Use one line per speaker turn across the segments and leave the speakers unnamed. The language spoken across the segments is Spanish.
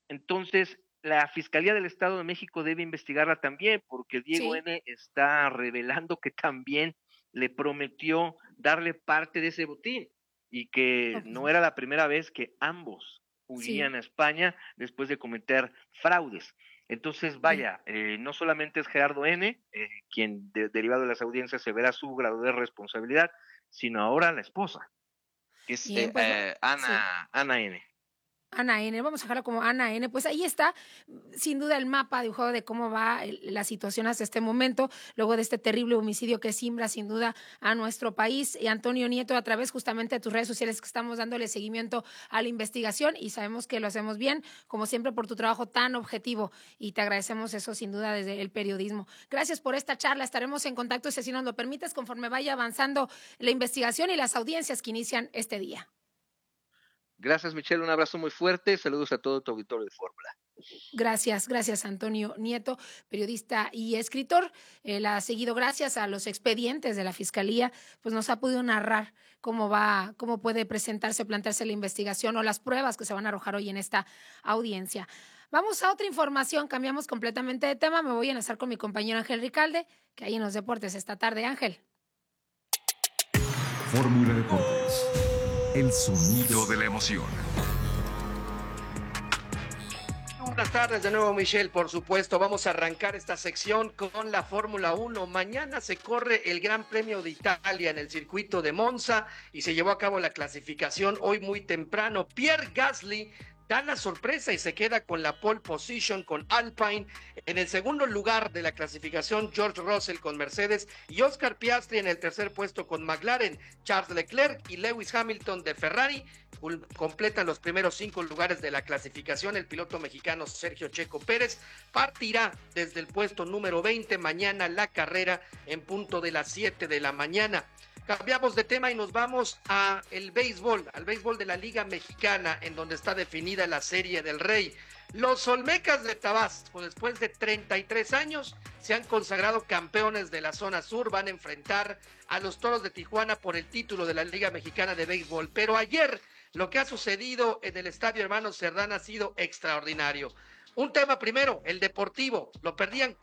Entonces, la Fiscalía del Estado de México debe investigarla también, porque Diego
Sí.
N. está revelando que también le prometió darle parte de ese botín y que
Ok.
no era la primera vez que ambos
Sí,
huirían a España después de cometer fraudes. Entonces,
bien.
vaya, no solamente es Gerardo N., quien derivado de las audiencias se verá su grado de responsabilidad, sino ahora la esposa, que es
Bien, pues sí.
Ana N.
Ana N, vamos a dejarlo como Ana N. Pues ahí está, sin duda, el mapa dibujado de cómo va la situación hasta este momento, luego de este terrible homicidio que simbra sin duda a nuestro país. Y Antonio Nieto, a través justamente de tus redes sociales que estamos dándole seguimiento a la investigación y sabemos que lo hacemos bien, como siempre, por tu trabajo tan objetivo y te agradecemos eso sin duda desde el periodismo. Gracias por esta charla, estaremos en contacto si así nos lo permites conforme vaya avanzando la investigación y las audiencias que inician este día.
Gracias, Michelle. Un abrazo muy fuerte. Saludos a todo tu auditorio de Fórmula.
Gracias, gracias Antonio Nieto, periodista y escritor. Él ha seguido gracias a los expedientes de la Fiscalía, pues nos ha podido narrar cómo va, cómo puede presentarse, plantearse la investigación o las pruebas que se van a arrojar hoy en esta audiencia. Vamos a otra información, cambiamos completamente de tema. Me voy a enlazar con mi compañero Ángel Ricalde, que hay en los deportes esta tarde. Ángel.
Fórmula Deportes. El sonido de la emoción.
Buenas tardes de nuevo, Michelle. Por supuesto, vamos a arrancar esta sección con la Fórmula 1. Mañana se corre el Gran Premio de Italia en el circuito de Monza y se llevó a cabo la clasificación hoy muy temprano. Pierre Gasly da la sorpresa y se queda con la pole position con Alpine. En el segundo lugar de la clasificación, George Russell con Mercedes y Oscar Piastri en el tercer puesto con McLaren. Charles Leclerc y Lewis Hamilton de Ferrari completan los primeros 5 lugares de la clasificación. El piloto mexicano Sergio Checo Pérez partirá desde el puesto número 20 mañana la carrera en punto de las 7 de la mañana. Cambiamos de tema y nos vamos al béisbol de la Liga Mexicana, en donde está definida la Serie del Rey. Los Olmecas de Tabasco, después de 33 años, se han consagrado campeones de la zona sur. Van a enfrentar a los Toros de Tijuana por el título de la Liga Mexicana de Béisbol. Pero ayer, lo que ha sucedido en el Estadio Hermanos Cerdán ha sido extraordinario. Un tema primero, el deportivo. Lo perdían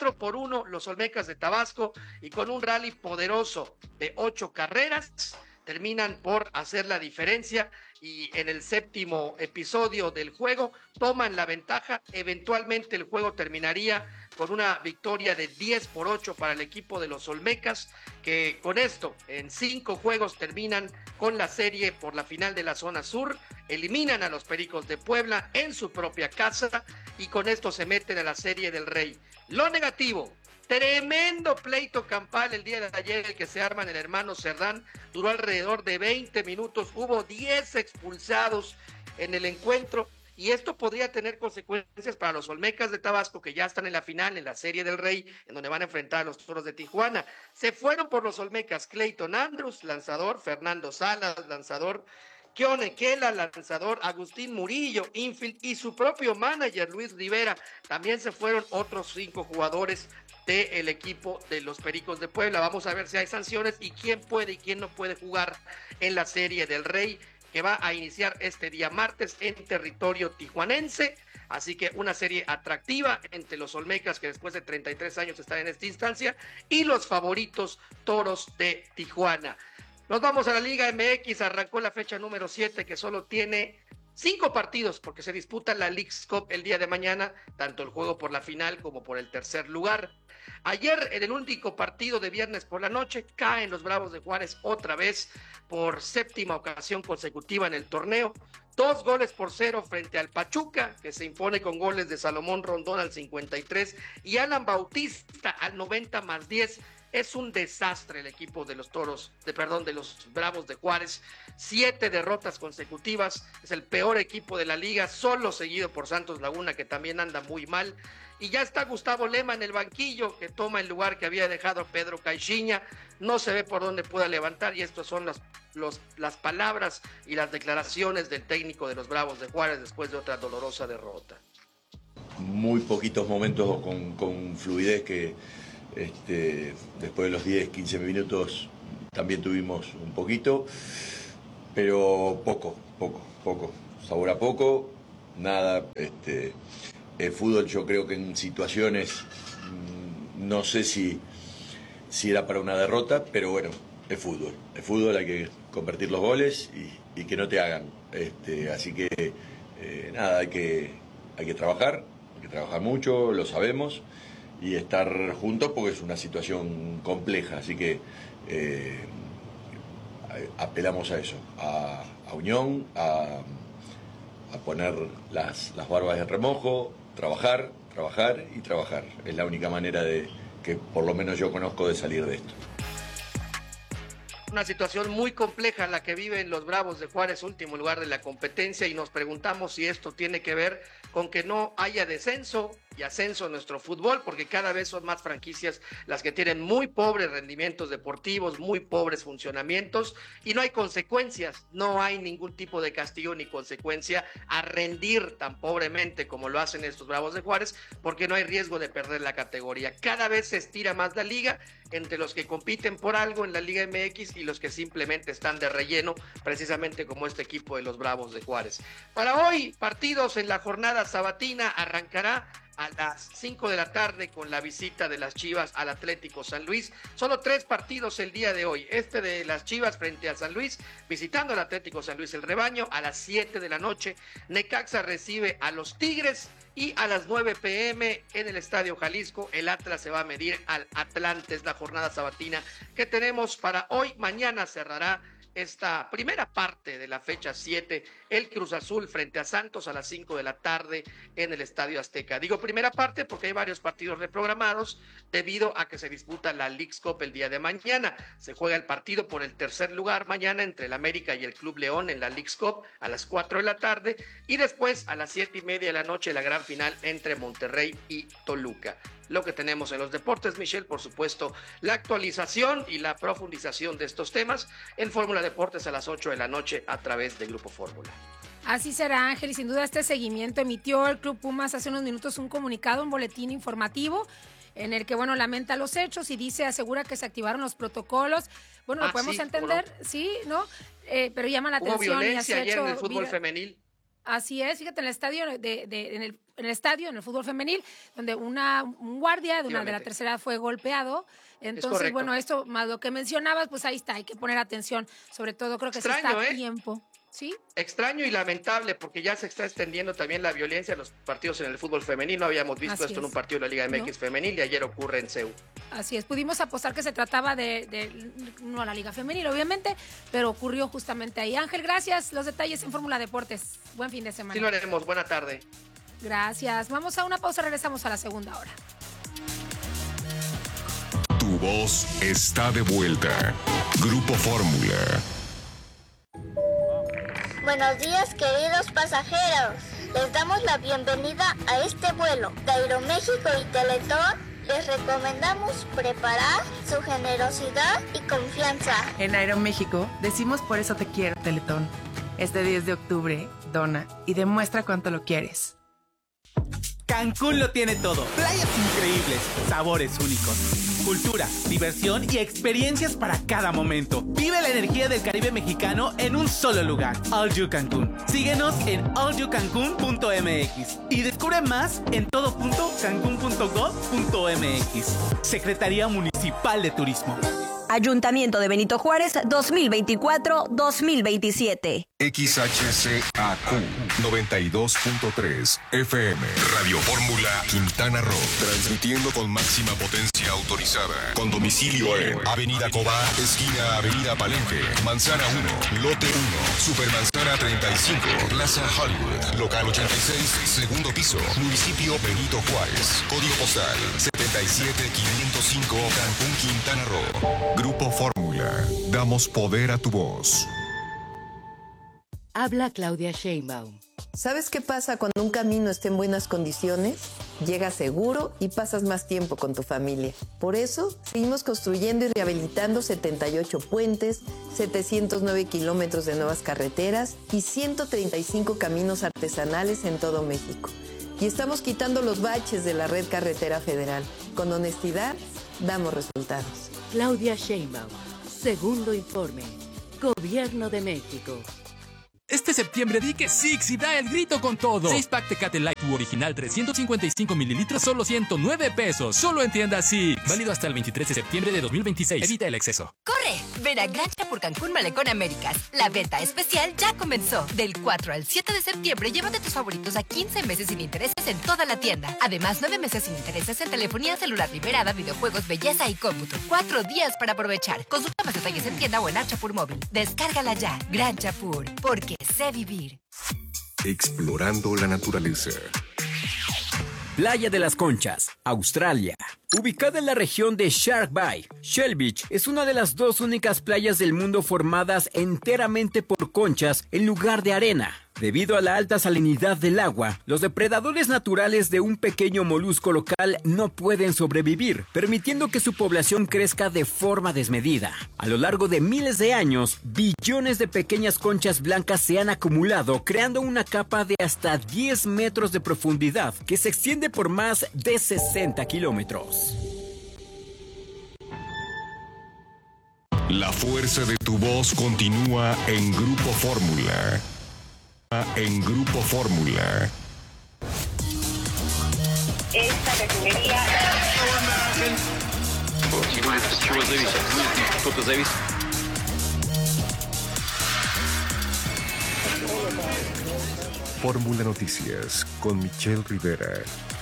4-1 los Olmecas de Tabasco y con un rally poderoso de 8 carreras terminan por hacer la diferencia y en el séptimo episodio del juego toman la ventaja. Eventualmente el juego terminaría con una victoria de 10-8 para el equipo de los Olmecas, que con esto en 5 juegos terminan con la serie por la final de la zona sur, eliminan a los Pericos de Puebla en su propia casa y con esto se meten a la Serie del Rey. Lo negativo: tremendo pleito campal el día de ayer, el que se arma en el Hermano Cerdán. Duró alrededor de 20 minutos, hubo 10 expulsados en el encuentro y esto podría tener consecuencias para los Olmecas de Tabasco, que ya están en la final, en la Serie del Rey, en donde van a enfrentar a los Toros de Tijuana. Se fueron por los Olmecas Clayton Andrews, lanzador; Fernando Salas, lanzador; Keone Kela, lanzador; Agustín Murillo, infield; y su propio manager, Luis Rivera. También se fueron otros 5 jugadores del equipo de los Pericos de Puebla. Vamos a ver si hay sanciones y quién puede y quién no puede jugar en la Serie del Rey, que va a iniciar este día martes en territorio tijuanense. Así que una serie atractiva entre los Olmecas, que después de 33 años están en esta instancia, y los favoritos Toros de Tijuana. Nos vamos a la Liga MX. Arrancó la fecha número 7, que solo tiene 5 partidos porque se disputa la Leagues Cup el día de mañana, tanto el juego por la final como por el tercer lugar. Ayer, en el único partido de viernes por la noche, caen los Bravos de Juárez otra vez por séptima ocasión consecutiva en el torneo. 2-0 frente al Pachuca, que se impone con goles de Salomón Rondón al 53 y Alan Bautista al 90+10. Es un desastre el equipo de los de los Bravos de Juárez. 7 derrotas consecutivas. Es el peor equipo de la liga, solo seguido por Santos Laguna, que también anda muy mal. Y ya está Gustavo Lema en el banquillo, que toma el lugar que había dejado Pedro Caixinha. No se ve por dónde pueda levantar, y estas son las palabras y las declaraciones del técnico de los Bravos de Juárez después de otra dolorosa derrota.
Muy poquitos momentos con fluidez que después de los 10-15 minutos también tuvimos un poquito, pero poco, sabor a poco. nada. El fútbol, yo creo que en situaciones, no sé si era para una derrota, pero bueno, es fútbol. El fútbol, hay que convertir los goles y que no te hagan. Así que nada, hay que trabajar mucho, lo sabemos, y estar juntos porque es una situación compleja. Así que apelamos a eso, a unión, a poner las barbas en remojo, trabajar y trabajar. Es la única manera de que por lo menos yo conozco de salir de esto.
Una situación muy compleja la que viven los Bravos de Juárez, último lugar de la competencia, y nos preguntamos si esto tiene que ver con que no haya descenso y ascenso en nuestro fútbol, porque cada vez son más franquicias las que tienen muy pobres rendimientos deportivos, muy pobres funcionamientos, y no hay consecuencias, no hay ningún tipo de castigo ni consecuencia a rendir tan pobremente como lo hacen estos Bravos de Juárez, porque no hay riesgo de perder la categoría. Cada vez se estira más la liga entre los que compiten por algo en la Liga MX y los que simplemente están de relleno, precisamente como este equipo de los Bravos de Juárez. Para hoy, partidos en la jornada sabatina. Arrancará a las 5 de la tarde con la visita de las Chivas al Atlético San Luis. Solo 3 partidos el día de hoy. Este de las Chivas frente a San Luis, visitando al Atlético San Luis el Rebaño. A las 7 de la noche, Necaxa recibe a los Tigres. Y a las 9 p.m. en el Estadio Jalisco, el Atlas se va a medir al Atlante. Es la jornada sabatina que tenemos para hoy. Mañana cerrará esta primera parte de la fecha 7, el Cruz Azul frente a Santos a las 5 de la tarde en el Estadio Azteca. Digo primera parte porque hay varios partidos reprogramados debido a que se disputa la Leagues Cup el día de mañana. Se juega el partido por el tercer lugar mañana entre el América y el Club León en la Leagues Cup a las 4 de la tarde, y después a las 7:30 de la noche la gran final entre Monterrey y Toluca. Lo que tenemos en los deportes, Michelle, por supuesto, la actualización y la profundización de estos temas en Fórmula Deportes a las 8 de la noche a través de Grupo Fórmula.
Así será, Ángel, y sin duda este seguimiento emitió el Club Pumas hace unos minutos un comunicado, un boletín informativo en el que, bueno, lamenta los hechos y asegura que se activaron los protocolos. Bueno, lo podemos entender, ¿no? Sí, ¿no? Pero llama la atención.
Hubo violencia ayer en el fútbol femenil.
Así es, fíjate, en el estadio en el fútbol femenil, donde un guardia de la tercera fue golpeado. Entonces, bueno, esto más lo que mencionabas, pues ahí está, hay que poner atención, sobre todo creo que se está a tiempo. ¿Sí?
Extraño y lamentable, porque ya se está extendiendo también la violencia en los partidos en el fútbol femenil. No habíamos visto esto en un partido de la Liga MX femenil, y ayer ocurre en CEU.
Así es, pudimos apostar que se trataba no a la Liga Femenil, obviamente, pero ocurrió justamente ahí. Ángel, gracias. Los detalles en Fórmula Deportes. Buen fin de semana.
Sí, lo haremos. Buena tarde.
Gracias. Vamos a una pausa, regresamos a la segunda hora.
Tu voz está de vuelta. Grupo Fórmula.
Buenos días, queridos pasajeros. Les damos la bienvenida a este vuelo de Aeroméxico y Teletón. Les recomendamos preparar su generosidad y confianza.
En Aeroméxico decimos por eso te quiero, Teletón. Este 10 de octubre, dona y demuestra cuánto lo quieres.
Cancún lo tiene todo. Playas increíbles, sabores únicos, cultura, diversión y experiencias para cada momento. Vive la energía del Caribe mexicano en un solo lugar. All You Cancún. Síguenos en allyoucancun.mx y descubre más en todo.cancun.gov.mx. Secretaría Municipal de Turismo.
Ayuntamiento de Benito Juárez 2024-2027.
XHCAQ 92.3 FM. Radio Fórmula Quintana Roo. Transmitiendo con máxima potencia autorizada. Con domicilio en Avenida Cobá, esquina Avenida Palenque, Manzana 1, Lote 1, Supermanzana 35, Plaza Hollywood, Local 86, segundo piso, Municipio Benito Juárez. Código postal 77505, Cancún, Quintana Roo. Grupo Fórmula. Damos poder a tu voz.
Habla Claudia Sheinbaum.
¿Sabes qué pasa cuando un camino está en buenas condiciones? Llegas seguro y pasas más tiempo con tu familia. Por eso, seguimos construyendo y rehabilitando 78 puentes, 709 kilómetros de nuevas carreteras y 135 caminos artesanales en todo México. Y estamos quitando los baches de la red carretera federal. Con honestidad, damos resultados.
Claudia Sheinbaum. Segundo informe. Gobierno de México.
Este
septiembre di que Six y da el grito con todo. 6-pack Tecate Light original 355 mililitros, solo 109 pesos. Solo en tienda Six. Válido hasta el 23 de septiembre de 2026. Evita el exceso.
¡Corre! Ven a Gran Chapur Cancún Malecón Américas. La venta especial ya comenzó. Del 4 al 7 de septiembre, llévate tus favoritos a 15 meses sin intereses en toda la tienda. Además, 9 meses sin intereses en telefonía celular liberada, videojuegos, belleza y cómputo. 4 días para aprovechar. Consulta más detalles en tienda o en Chapur Móvil. Descárgala ya. Gran Chapur, porque sé vivir.
Explorando la naturaleza.
Playa de las Conchas, Australia. Ubicada en la región de Shark Bay, Shell Beach es una de las 2 únicas playas del mundo formadas enteramente por conchas en lugar de arena. Debido a la alta salinidad del agua, los depredadores naturales de un pequeño molusco local no pueden sobrevivir, permitiendo que su población crezca de forma desmedida. A lo largo de miles de años, billones de pequeñas conchas blancas se han acumulado, creando una capa de hasta 10 metros de profundidad que se extiende por más de 60 kilómetros.
La fuerza de tu voz continúa en Grupo Fórmula. En Grupo Fórmula.
Esta refinería.
Fórmula Noticias con Michelle Rivera.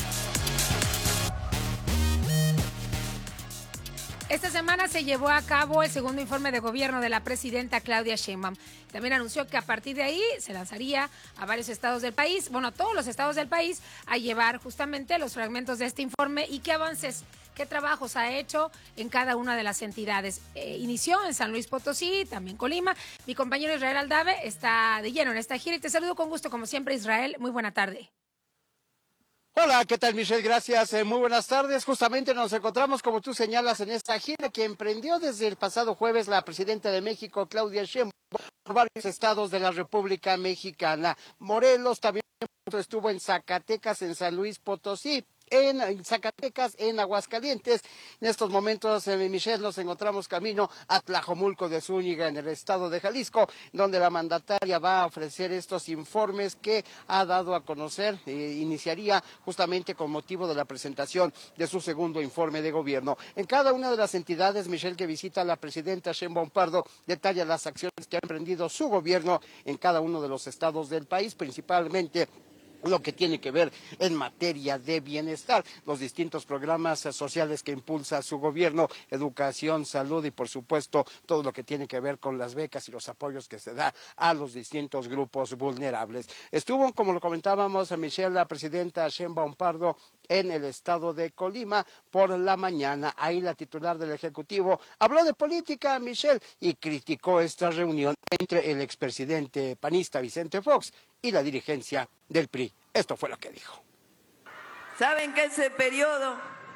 Esta semana se llevó a cabo el segundo informe de gobierno de la presidenta Claudia Sheinbaum. También anunció que a partir de ahí se lanzaría a varios estados del país, bueno, a todos los estados del país, a llevar justamente los fragmentos de este informe y qué avances, qué trabajos ha hecho en cada una de las entidades. Inició en San Luis Potosí, también Colima. Mi compañero Israel Aldave está de lleno en esta gira y te saludo con gusto como siempre, Israel. Muy buena tarde.
Hola, ¿qué tal, Michelle? Gracias, muy buenas tardes. Justamente nos encontramos, como tú señalas, en esta gira que emprendió desde el pasado jueves la presidenta de México, Claudia Sheinbaum, por varios estados de la República Mexicana. Morelos también estuvo en Zacatecas, en San Luis Potosí, en Zacatecas, en Aguascalientes. En estos momentos, Michelle, nos encontramos camino a Tlajomulco de Zúñiga, en el estado de Jalisco, donde la mandataria va a ofrecer estos informes que ha dado a conocer. Iniciaría justamente con motivo de la presentación de su segundo informe de gobierno. En cada una de las entidades, Michelle, que visita la presidenta Sheinbaum Pardo, detalla las acciones que ha emprendido su gobierno en cada uno de los estados del país, principalmente lo que tiene que ver en materia de bienestar, los distintos programas sociales que impulsa su gobierno, educación, salud y por supuesto todo lo que tiene que ver con las becas y los apoyos que se da a los distintos grupos vulnerables. Estuvo, como lo comentábamos, Michelle, la presidenta Sheinbaum Pardo en el estado de Colima por la mañana. Ahí la titular del Ejecutivo habló de política, Michelle, y criticó esta reunión entre el expresidente panista Vicente Fox y la dirigencia del PRI. Esto fue lo que dijo.
¿Saben que ese periodo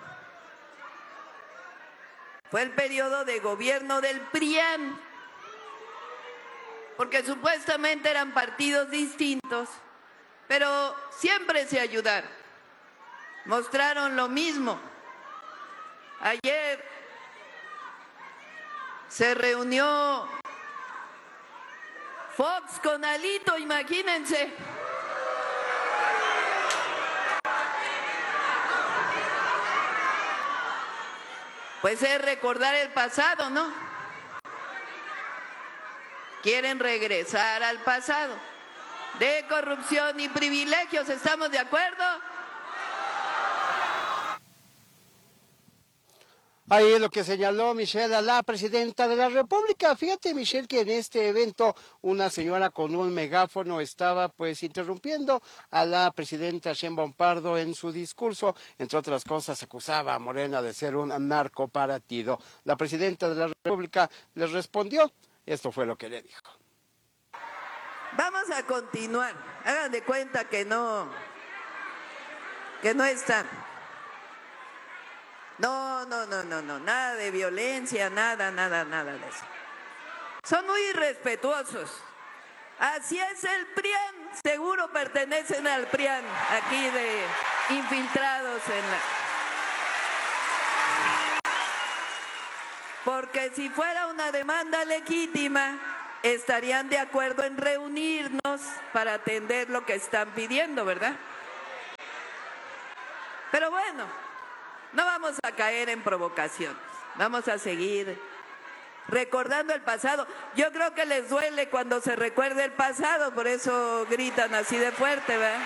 fue el periodo de gobierno del PRIAN? Porque supuestamente eran partidos distintos, pero siempre se ayudaron. Mostraron lo mismo. Ayer se reunió Fox con Alito, imagínense. Pues es recordar el pasado, ¿no? Quieren regresar al pasado de corrupción y privilegios, ¿estamos de acuerdo?
Ahí es lo que señaló Michelle a la presidenta de la República. Fíjate, Michelle, que en este evento una señora con un megáfono estaba pues interrumpiendo a la presidenta Sheinbaum Pardo en su discurso. Entre otras cosas, acusaba a Morena de ser un narcopartido. La presidenta de la República les respondió. Esto fue lo que le dijo.
Vamos a continuar. Hagan de cuenta que no están. No, nada de violencia, nada de eso. Son muy irrespetuosos. Así es el PRIAN, seguro pertenecen al PRIAN, aquí de infiltrados en la... Porque si fuera una demanda legítima, estarían de acuerdo en reunirnos estamos para atender lo que están pidiendo, ¿verdad? Pero bueno, no vamos a caer en provocaciones. Vamos a seguir recordando el pasado. Yo creo que les duele cuando se recuerda el pasado, por eso gritan así de fuerte, ¿verdad?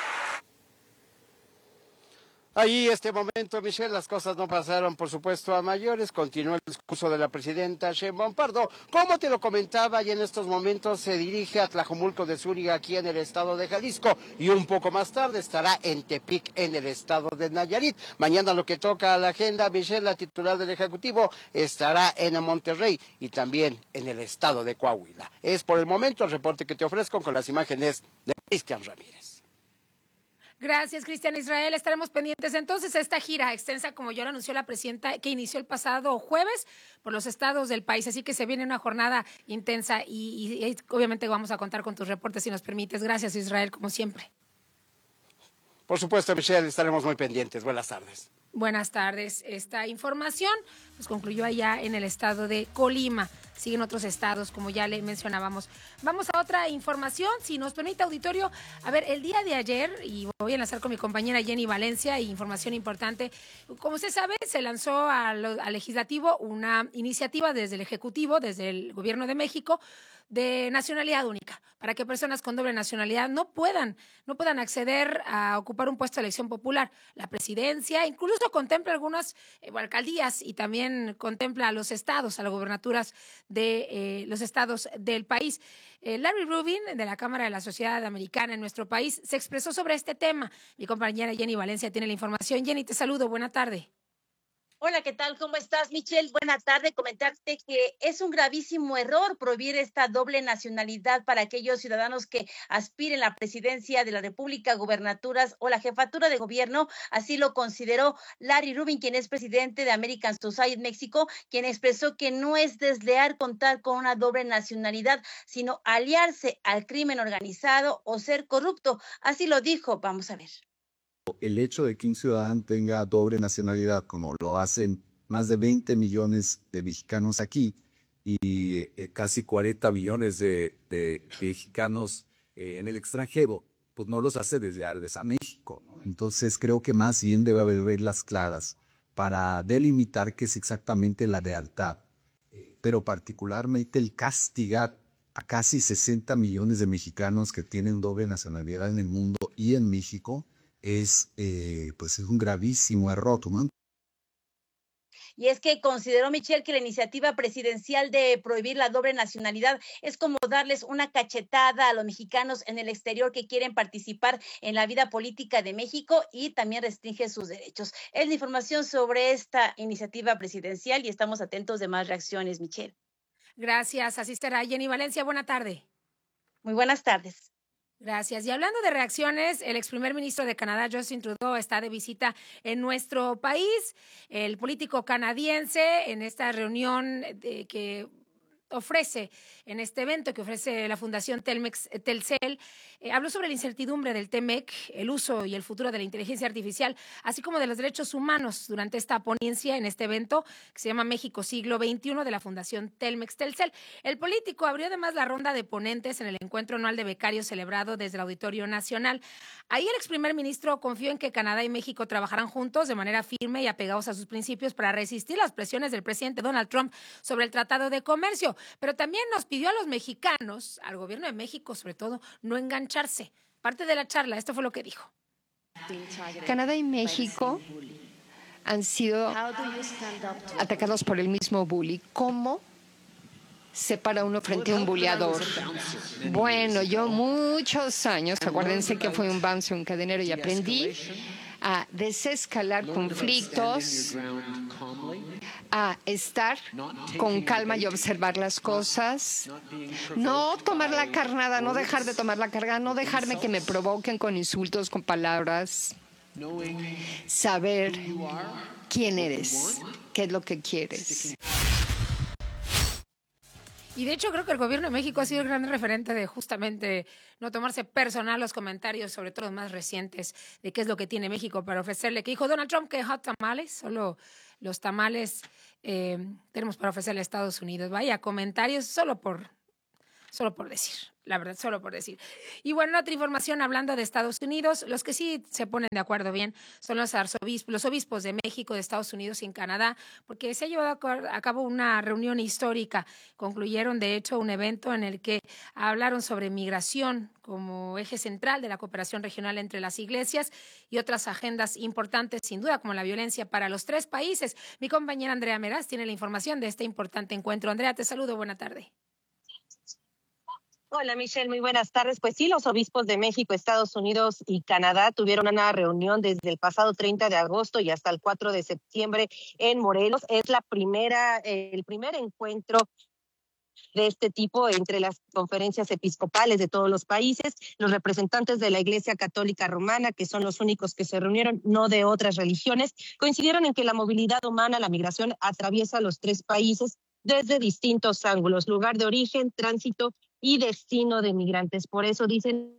Ahí este momento, Michelle, las cosas no pasaron, por supuesto, a mayores. Continúa el discurso de la presidenta Sheinbaum Pardo. Como te lo comentaba, y en estos momentos se dirige a Tlajomulco de Zúñiga, aquí en el estado de Jalisco, y un poco más tarde estará en Tepic, en el estado de Nayarit. Mañana lo que toca a la agenda, Michelle, la titular del Ejecutivo, estará en Monterrey y también en el estado de Coahuila. Es por el momento el reporte que te ofrezco con las imágenes de Cristian Ramírez.
Gracias, Cristian Israel. Estaremos pendientes entonces a esta gira extensa, como ya lo anunció la presidenta, que inició el pasado jueves por los estados del país. Así que se viene una jornada intensa y obviamente vamos a contar con tus reportes si nos permites. Gracias, Israel, como siempre.
Por supuesto, Michelle, estaremos muy pendientes. Buenas tardes.
Buenas tardes. Esta información pues concluyó allá en el estado de Colima. Siguen otros estados, como ya le mencionábamos. Vamos a otra información, si nos permite, auditorio. A ver, el día de ayer, y voy a enlazar con mi compañera Jenny Valencia, información importante. Como usted sabe, se lanzó al Legislativo una iniciativa desde el Ejecutivo, desde el Gobierno de México, de nacionalidad única, para que personas con doble nacionalidad no puedan acceder a ocupar un puesto de elección popular. La presidencia incluso contempla algunas alcaldías y también contempla a los estados, a las gobernaturas de los estados del país. Larry Rubin, de la Cámara de la Sociedad Americana en nuestro país, se expresó sobre este tema. Mi compañera Jenny Valencia tiene la información. Jenny, te saludo. Buena tarde.
Hola, ¿qué tal? ¿Cómo estás, Michelle? Buena tarde. Comentarte que es un gravísimo error prohibir esta doble nacionalidad para aquellos ciudadanos que aspiren a la presidencia de la República, gubernaturas o la jefatura de gobierno. Así lo consideró Larry Rubin, quien es presidente de American Society México, quien expresó que no es desleal contar con una doble nacionalidad, sino aliarse al crimen organizado o ser corrupto. Así lo dijo. Vamos a ver.
El hecho de que un ciudadano tenga doble nacionalidad, como lo hacen más de 20 millones de mexicanos aquí y casi 40 millones de mexicanos en el extranjero, pues no los hace desleales a México, ¿no? Entonces creo que más bien debe haber reglas claras para delimitar qué es exactamente la lealtad, pero particularmente el castigar a casi 60 millones de mexicanos que tienen doble nacionalidad en el mundo y en México, es un gravísimo error, ¿no?
Y es que consideró Michelle que la iniciativa presidencial de prohibir la doble nacionalidad es como darles una cachetada a los mexicanos en el exterior que quieren participar en la vida política de México y también restringe sus derechos. Es la información sobre esta iniciativa presidencial y estamos atentos de más reacciones, Michelle.
Gracias, así será. Jenny Valencia, buena tarde.
Muy buenas tardes.
Gracias. Y hablando de reacciones, el ex primer ministro de Canadá, Justin Trudeau, está de visita en nuestro país. El político canadiense, en esta reunión que ofrece, en este evento que ofrece la Fundación Telcel, habló sobre la incertidumbre del TEMEC, el uso y el futuro de la inteligencia artificial, así como de los derechos humanos durante esta ponencia en este evento que se llama México Siglo XXI de la Fundación Telcel. El político abrió además la ronda de ponentes en el encuentro anual de becarios celebrado desde el Auditorio Nacional. Ahí el ex primer ministro confió en que Canadá y México trabajarán juntos de manera firme y apegados a sus principios para resistir las presiones del presidente Donald Trump sobre el Tratado de Comercio. Pero también nos pidió a los mexicanos, al gobierno de México sobre todo, no engancharse. Parte de la charla, esto fue lo que dijo.
Canadá y México han sido atacados por el mismo bully. ¿Cómo se para uno frente a un buleador? Bueno, yo muchos años, acuérdense que fui un bouncer, un cadenero, y aprendí a desescalar conflictos, a estar con calma y observar las cosas, no tomar la carnada, no dejar de tomar la carga, no dejarme que me provoquen con insultos, con palabras, saber quién eres, qué es lo que quieres.
Y de hecho creo que el gobierno de México ha sido el gran referente de justamente no tomarse personal los comentarios, sobre todo los más recientes, de qué es lo que tiene México para ofrecerle. Que dijo Donald Trump que hot tamales, solo los tamales tenemos para ofrecerle a Estados Unidos. Vaya, comentarios solo por Solo por decir, la verdad, solo por decir. Y bueno, otra información hablando de Estados Unidos, los que sí se ponen de acuerdo bien son los obispos de México, de Estados Unidos y en Canadá, porque se ha llevado a cabo una reunión histórica. Concluyeron, de hecho, un evento en el que hablaron sobre migración como eje central de la cooperación regional entre las iglesias y otras agendas importantes, sin duda, como la violencia para los 3 países. Mi compañera Andrea Meraz tiene la información de este importante encuentro. Andrea, te saludo, buena tarde.
Hola Michelle, muy buenas tardes. Pues sí, los obispos de México, Estados Unidos y Canadá tuvieron una reunión desde el pasado 30 de agosto y hasta el 4 de septiembre en Morelos. Es el primer encuentro de este tipo entre las conferencias episcopales de todos los países, los representantes de la Iglesia Católica Romana, que son los únicos que se reunieron, no de otras religiones, coincidieron en que la movilidad humana, la migración, atraviesa los 3 países desde distintos ángulos: lugar de origen, tránsito y destino de migrantes. Por eso dicen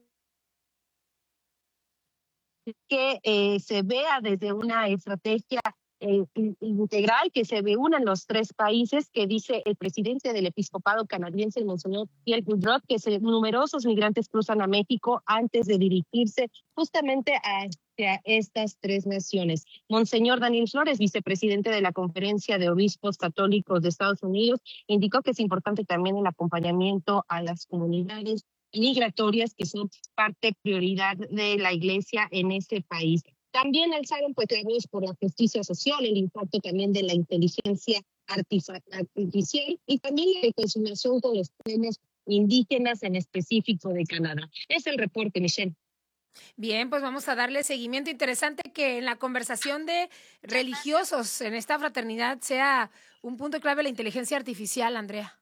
que se vea desde una estrategia integral, que se reúnan los 3 países, que dice el presidente del episcopado canadiense, el monseñor Pierre Boudreau, que numerosos migrantes cruzan a México antes de dirigirse justamente hacia estas 3 naciones. Monseñor Daniel Flores, vicepresidente de la Conferencia de Obispos Católicos de Estados Unidos, indicó que es importante también el acompañamiento a las comunidades migratorias, que son parte prioridad de la Iglesia en ese país. También alzaron pues la voz por la justicia social, el impacto también de la inteligencia artificial y también la reconciliación con los pueblos indígenas, en específico de Canadá. Es el reporte, Michelle.
Bien, pues vamos a darle seguimiento. Interesante que en la conversación de religiosos en esta fraternidad sea un punto clave la inteligencia artificial, Andrea.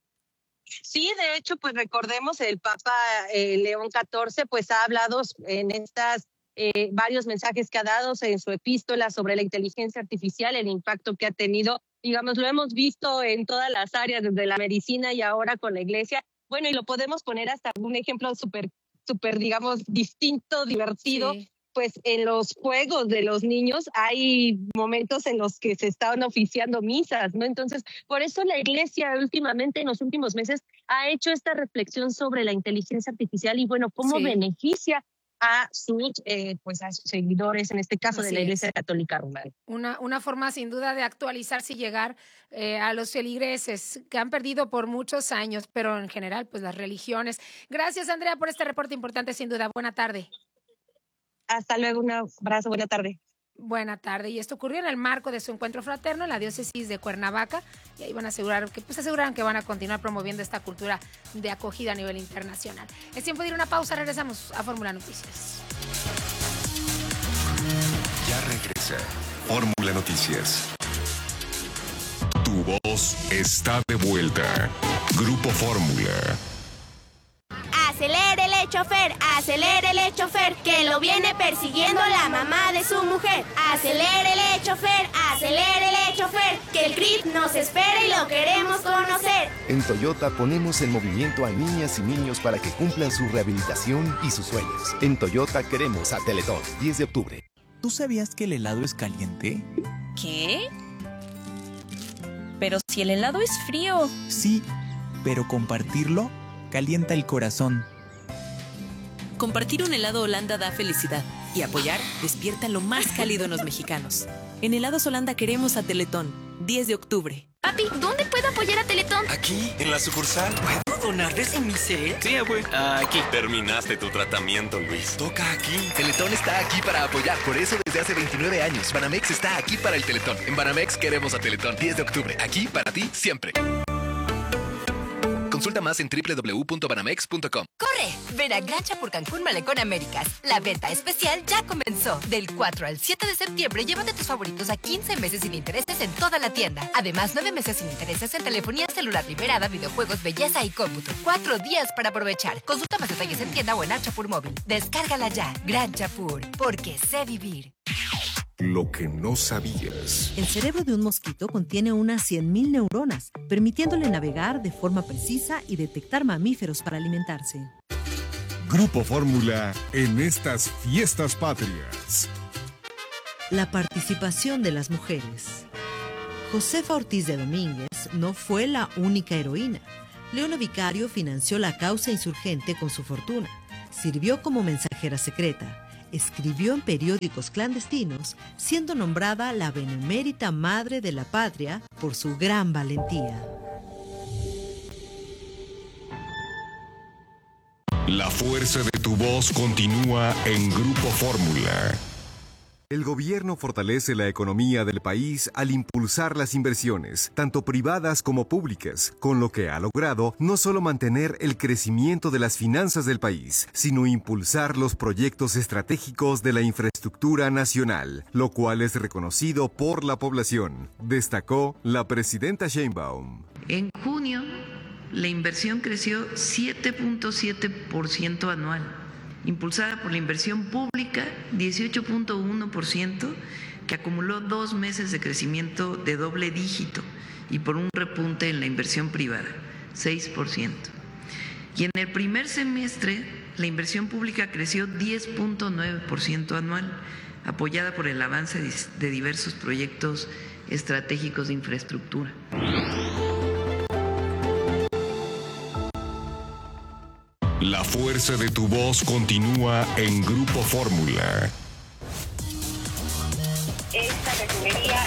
Sí, de hecho, pues recordemos, el Papa León XIV pues ha hablado en estas varios mensajes que ha dado en su epístola sobre la inteligencia artificial, el impacto que ha tenido, digamos, lo hemos visto en todas las áreas, desde la medicina y ahora con la Iglesia. Bueno, y lo podemos poner hasta un ejemplo súper, digamos, distinto, divertido. Sí. Pues en los juegos de los niños hay momentos en los que se estaban oficiando misas, ¿no? Entonces, por eso la Iglesia últimamente, en los últimos meses, ha hecho esta reflexión sobre la inteligencia artificial y, bueno, cómo beneficia a sus seguidores, en este caso de la Iglesia Católica Romana.
Una forma sin duda de actualizarse y llegar a los feligreses que han perdido por muchos años, pero en general pues las religiones. Gracias, Andrea, por este reporte importante, sin duda. Buena tarde.
Hasta luego, un abrazo, buena tarde.
Buena tarde. Y esto ocurrió en el marco de su encuentro fraterno en la diócesis de Cuernavaca. Y ahí aseguraron que van a continuar promoviendo esta cultura de acogida a nivel internacional. Es tiempo de ir a una pausa. Regresamos a Fórmula Noticias.
Ya regresa Fórmula Noticias. Tu voz está de vuelta. Grupo Fórmula.
Acelérele, chofer, que lo viene persiguiendo la mamá de su mujer. Acelérele, chofer, que el CRIT nos espera y lo queremos conocer.
En Toyota ponemos en movimiento a niñas y niños para que cumplan su rehabilitación y sus sueños. En Toyota queremos a Teletón, 10 de octubre.
¿Tú sabías que el helado es caliente?
¿Qué? Pero si el helado es frío.
Sí, pero compartirlo calienta el corazón.
Compartir un helado Holanda da felicidad y apoyar despierta lo más cálido en los mexicanos. En Helados Holanda queremos a Teletón, 10 de octubre.
Papi, ¿dónde puedo apoyar a Teletón?
Aquí, en la sucursal.
¿Puedo donar desde mi cel?
Sí, abue.
Aquí.
Terminaste tu tratamiento, Luis. Toca aquí.
Teletón está aquí para apoyar. Por eso, desde hace 29 años, Banamex está aquí para el Teletón. En Banamex queremos a Teletón. 10 de octubre. Aquí para ti, siempre. Consulta más en www.banamex.com.
¡Corre! Ven a Gran Chapur Cancún Malecón Américas. La venta especial ya comenzó. Del 4 al 7 de septiembre, llévate tus favoritos a 15 meses sin intereses en toda la tienda. Además, 9 meses sin intereses en telefonía celular liberada, videojuegos, belleza y cómputo. 4 días para aprovechar. Consulta más detalles en tienda o en Chapur Móvil. Descárgala ya. Gran Chapur, porque sé vivir.
Lo que no sabías.
El cerebro de un mosquito contiene unas 100.000 neuronas, permitiéndole navegar de forma precisa y detectar mamíferos para alimentarse.
Grupo Fórmula en estas fiestas patrias.
La participación de las mujeres. Josefa Ortiz de Domínguez no fue la única heroína. Leona Vicario financió la causa insurgente con su fortuna, sirvió como mensajera secreta, escribió en periódicos clandestinos, siendo nombrada la benemérita madre de la patria por su gran valentía.
La fuerza de tu voz continúa en Grupo Fórmula.
El gobierno fortalece la economía del país al impulsar las inversiones, tanto privadas como públicas, con lo que ha logrado no solo mantener el crecimiento de las finanzas del país, sino impulsar los proyectos estratégicos de la infraestructura nacional, lo cual es reconocido por la población, destacó la presidenta Sheinbaum.
En junio, la inversión creció 7.7% anual. Impulsada por la inversión pública, 18.1%, que acumuló 2 meses de crecimiento de doble dígito, y por un repunte en la inversión privada, 6%. Y en el primer semestre, la inversión pública creció 10.9% anual, apoyada por el avance de diversos proyectos estratégicos de infraestructura.
La fuerza de tu voz continúa en Grupo Fórmula.
Esta refinería...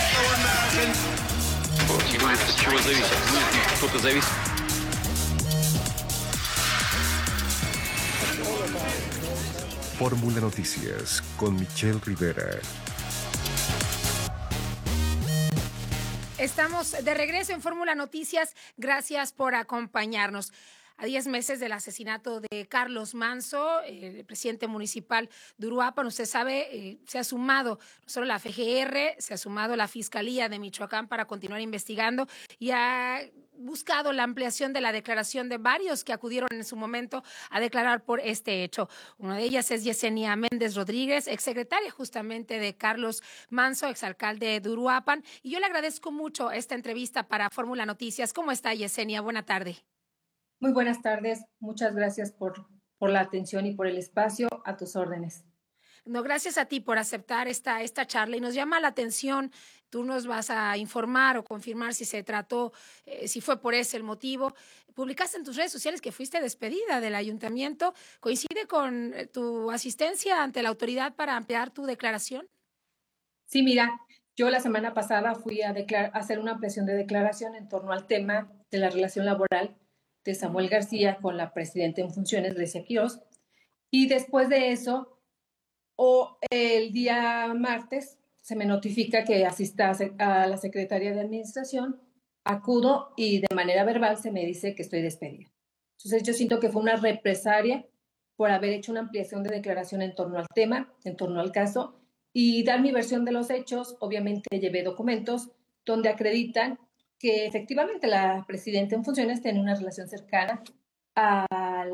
Fórmula Noticias con Michelle Rivera.
Estamos de regreso en Fórmula Noticias. Gracias por acompañarnos. A 10 meses del asesinato de Carlos Manso, el presidente municipal de Uruapan, usted sabe, se ha sumado no solo la FGR, se ha sumado la Fiscalía de Michoacán para continuar investigando y ha buscado la ampliación de la declaración de varios que acudieron en su momento a declarar por este hecho. Una de ellas es Yesenia Méndez Rodríguez, exsecretaria justamente de Carlos Manso, exalcalde de Uruapan. Y yo le agradezco mucho esta entrevista para Fórmula Noticias. ¿Cómo está, Yesenia? Buena tarde.
Muy buenas tardes, muchas gracias por la atención y por el espacio, a tus órdenes.
No, gracias a ti por aceptar esta charla y nos llama la atención, tú nos vas a informar o confirmar si se trató, si fue por ese el motivo. Publicaste en tus redes sociales que fuiste despedida del ayuntamiento, ¿coincide con tu asistencia ante la autoridad para ampliar tu declaración?
Sí, mira, yo la semana pasada fui a hacer una ampliación de declaración en torno al tema de la relación laboral de Samuel García con la presidenta en funciones, Grecia Quiroz, y después de eso, el día martes, se me notifica que asista a la Secretaría de Administración, acudo y de manera verbal se me dice que estoy despedida. Entonces yo siento que fue una represalia por haber hecho una ampliación de declaración en torno al tema, en torno al caso, y dar mi versión de los hechos. Obviamente llevé documentos donde acreditan que efectivamente la presidenta en funciones tiene una relación cercana a